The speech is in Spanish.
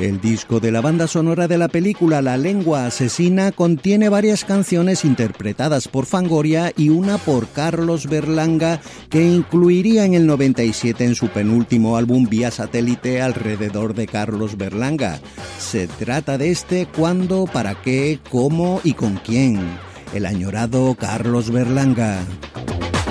El disco de la banda sonora de la película La lengua asesina contiene varias canciones interpretadas por Fangoria y una por Carlos Berlanga, que incluiría en el 97 en su penúltimo álbum Vía Satélite alrededor de Carlos Berlanga. Se trata de ¿Cuándo, para qué, cómo y con quién? El añorado Carlos Berlanga.